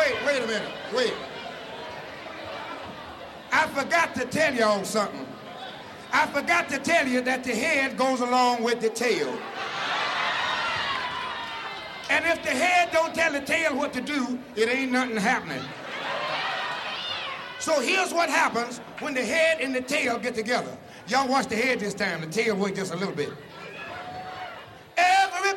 wait a minute. Wait. I forgot to tell y'all something. I forgot to tell you that the head goes along with the tail. And if the head don't tell the tail what to do, it ain't nothing happening. So here's what happens when the head and the tail get together. Y'all watch the head this time, the tail work just a little bit.